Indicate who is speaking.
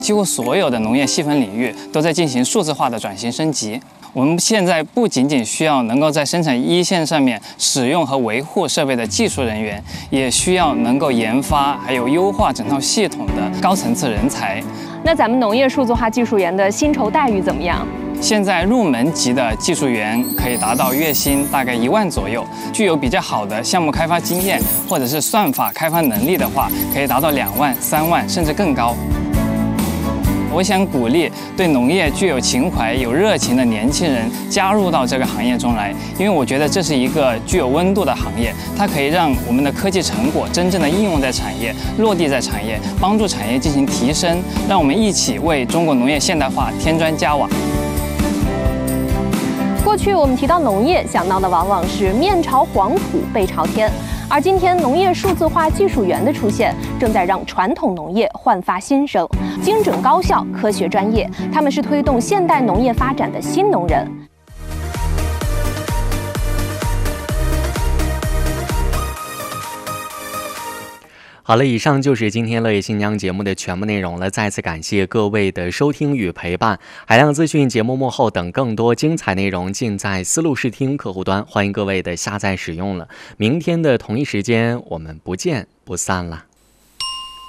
Speaker 1: 几乎所有的农业细分领域都在进行数字化的转型升级。我们现在不仅仅需要能够在生产一线上面使用和维护设备的技术人员，也需要能够研发还有优化整套系统的高层次人才。
Speaker 2: 那咱们农业数字化技术员的薪酬待遇怎么样？
Speaker 1: 现在入门级的技术员可以达到月薪大概1万左右，具有比较好的项目开发经验或者是算法开发能力的话，可以达到2万、3万甚至更高。我想鼓励对农业具有情怀、有热情的年轻人加入到这个行业中来，因为我觉得这是一个具有温度的行业，它可以让我们的科技成果真正的应用在产业、落地在产业，帮助产业进行提升，让我们一起为中国农业现代化添砖加瓦。
Speaker 2: 过去我们提到农业，想到的往往是面朝黄土背朝天，而今天农业数字化技术员的出现，正在让传统农业焕发新生。精准高效、科学专业，他们是推动现代农业发展的新农人。
Speaker 3: 好了，以上就是今天乐业新疆节目的全部内容了。再次感谢各位的收听与陪伴。海量资讯、节目幕后等更多精彩内容尽在思路视听客户端，欢迎各位的下载使用了。明天的同一时间，我们不见不散了。